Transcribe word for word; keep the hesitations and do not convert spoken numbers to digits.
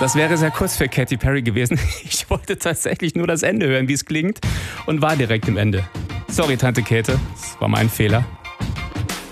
Das wäre sehr kurz für Katy Perry gewesen. Ich wollte tatsächlich nur das Ende hören, wie es klingt, und war direkt im Ende. Sorry, Tante Käthe, das war mein Fehler.